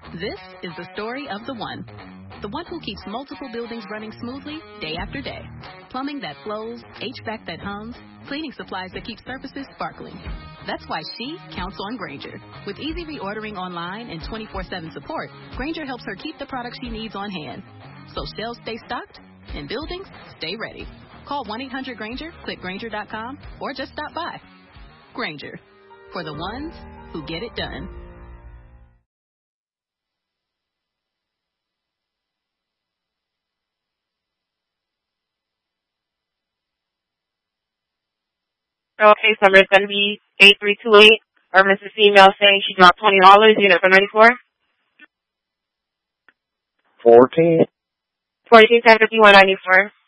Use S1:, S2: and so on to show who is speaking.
S1: This is the story of the one who keeps multiple buildings running smoothly day after day. Plumbing that flows, HVAC that hums, cleaning supplies that keep surfaces sparkling. That's why she counts on Grainger. With easy reordering online and 24/7 support, Grainger helps her keep the products she needs on hand. So shelves stay stocked and buildings stay ready. Call 1-800-GRAINGER, click Grainger.com, or just stop by. Grainger, for the ones who get it done.
S2: Okay, so it's going to be 8328, or Mrs. Female saying she dropped $20, unit for 94.
S3: 14.
S2: 14, 1051, 94.